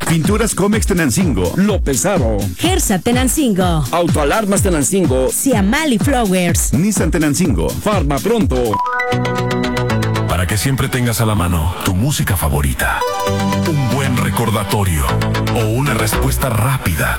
Pinturas Comex Tenancingo. López Aro. Gersa Tenancingo. Autoalarmas Tenancingo. Ciamali Flowers. Nissan Tenancingo. Farma Pronto. Para que siempre tengas a la mano tu música favorita, un buen recordatorio o una respuesta rápida